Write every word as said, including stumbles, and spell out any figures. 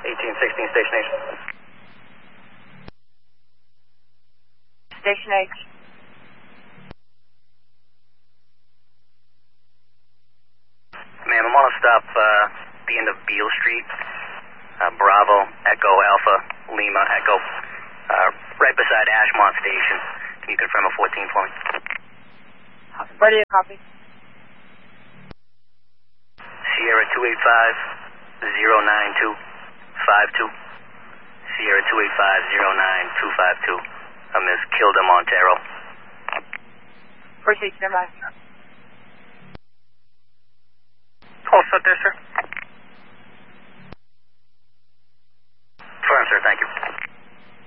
eighteen sixteen, Station H. Station H. Ma'am, I'm on a stop uh, at the end of Beale Street. Uh, Bravo, Echo, Alpha, Lima, Echo. Uh, right beside Ashmont Station. Can you confirm a fourteen for me? Ready to copy. Sierra two eight five, zero nine two five two. Sierra two eight five, zero nine two five two. Uh, Miss Kilda Montero. Proceed, stand by. All set there, sir. Firm, sir. Thank you.